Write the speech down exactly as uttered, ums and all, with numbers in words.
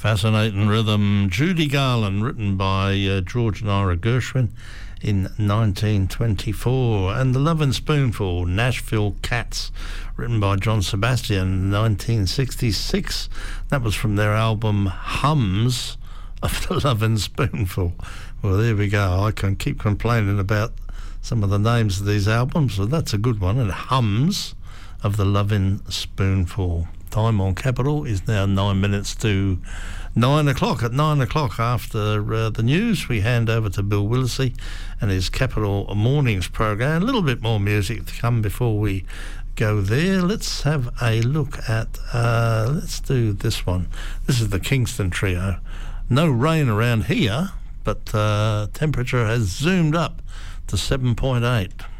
Fascinating rhythm. Judy Garland, written by uh, George and Ira Gershwin in nineteen twenty-four. And The Lovin' Spoonful, Nashville Cats, written by John Sebastian in nineteen sixty-six. That was from their album Hums of The Lovin' Spoonful. Well, there we go. I can keep complaining about some of the names of these albums, so that's a good one. And Hums of The Lovin' Spoonful. Time on Capital is now nine minutes to nine o'clock. At nine o'clock, after uh, the news, we hand over to Bill Willesee and his Capital Mornings program. A little bit more music to come before we go there. Let's have a look at, uh, let's do this one. This is the Kingston Trio. No rain around here, but uh, temperature has zoomed up to seven point eight.